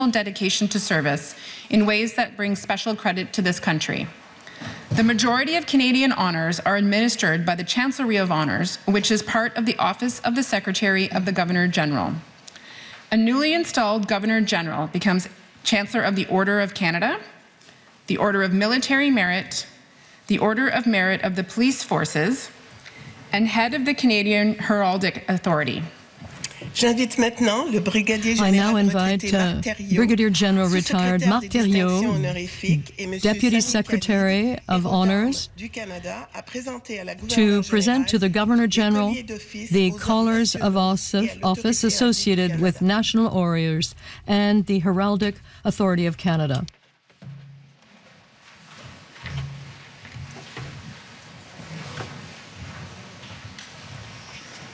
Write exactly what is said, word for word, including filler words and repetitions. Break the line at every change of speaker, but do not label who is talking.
dedication to service in ways that bring special credit to this country. The majority of Canadian honours are administered by the Chancellery of Honours, which is part of the Office of the Secretary of the Governor-General. A newly installed Governor-General becomes Chancellor of the Order of Canada, the Order of Military Merit, the Order of Merit of the Police Forces, and head of the Canadian Heraldic Authority.
I now invite uh, Brigadier General retired Marc Thériault, Deputy Secretary of Honours, to present to the Governor-General the collars of office associated with national orreors and the Heraldic Authority of Canada.